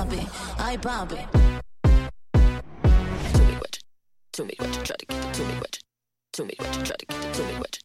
papi, ay papi. To me what you try to get it to me what you try to get it to me what